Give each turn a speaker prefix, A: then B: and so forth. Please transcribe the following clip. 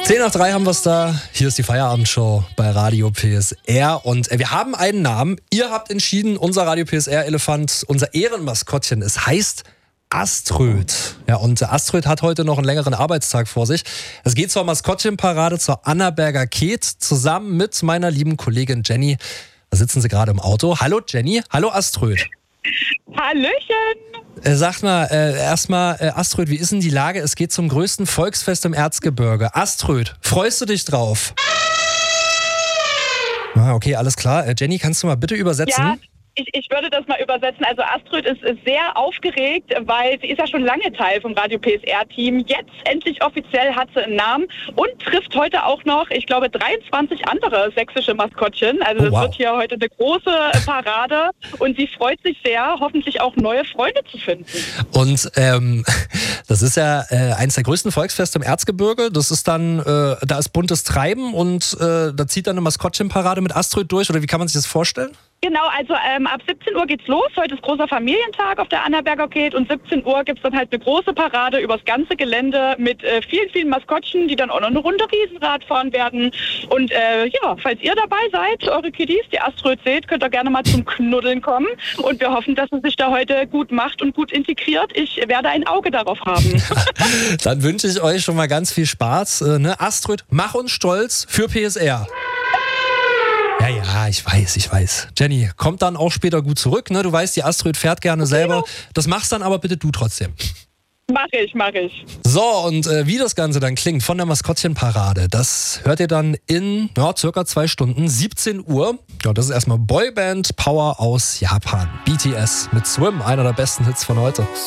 A: 10:03 haben wir es da. Hier ist die Feierabendshow bei Radio PSR. Und wir haben einen Namen. Ihr habt entschieden, unser Radio PSR-Elefant, unser Ehrenmaskottchen, es heißt Aströd. Ja, und Aströd hat heute noch einen längeren Arbeitstag vor sich. Es geht zur Maskottchenparade zur Annaberger Keet zusammen mit meiner lieben Kollegin Jenny. Da sitzen sie gerade im Auto. Hallo Jenny, hallo Aströd.
B: Hallöchen!
A: Sag mal, erstmal, Aströd, wie ist denn die Lage? Es geht zum größten Volksfest im Erzgebirge. Aströd, freust du dich drauf? Okay, alles klar. Jenny, kannst du mal bitte übersetzen?
B: Ja, ich würde das mal übersetzen. Also Aströd ist sehr aufgeregt, weil sie ist ja schon lange Teil vom Radio PSR-Team. Jetzt endlich offiziell hat sie einen Namen und trifft heute auch noch, ich glaube, 23 andere sächsische Maskottchen. Also es wird hier heute eine große Parade und sie freut sich sehr, hoffentlich auch neue Freunde zu finden.
A: Und das ist ja eines der größten Volksfeste im Erzgebirge. Das ist dann, da ist buntes Treiben und da zieht dann eine Maskottchenparade mit Aströd durch, oder wie kann man sich das vorstellen?
B: Genau, also ab 17 Uhr geht's los. Heute ist großer Familientag auf der Annaberger Keet und 17 Uhr gibt's dann halt eine große Parade übers ganze Gelände mit vielen, vielen Maskottchen, die dann auch noch eine Runde Riesenrad fahren werden. Und ja, falls ihr dabei seid, eure Kiddies, die Aströd seht, könnt ihr gerne mal zum Knuddeln kommen. Und wir hoffen, dass es sich da heute gut macht und gut integriert. Ich werde ein Auge darauf haben.
A: Dann wünsche ich euch schon mal ganz viel Spaß. Aströd, mach uns stolz für PSR. Ja, ich weiß. Jenny, kommt dann auch später gut zurück. Ne? Du weißt, die Aströd fährt gerne selber. Das machst dann aber bitte du trotzdem.
B: Mach ich.
A: So, und wie das Ganze dann klingt von der Maskottchenparade, das hört ihr dann in circa 2 Stunden, 17 Uhr. Ja, das ist erstmal Boyband Power aus Japan. BTS mit Swim, einer der besten Hits von heute.